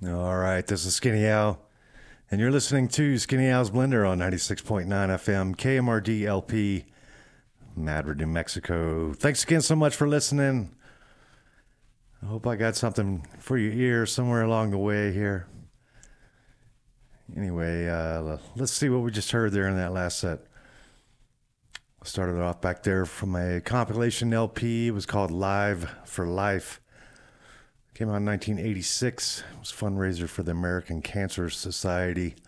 All right, this is Skinny Al, and you're listening to Skinny Al's Blender on 96.9 FM, KMRD LP, Madrid, New Mexico. Thanks again so much for listening. I hope I got something for your ear somewhere along the way here. Anyway, let's see what we just heard there in that last set. I started off back there from a compilation LP. It was called Live for Life. Came out in 1986. It was a fundraiser for the American Cancer Society.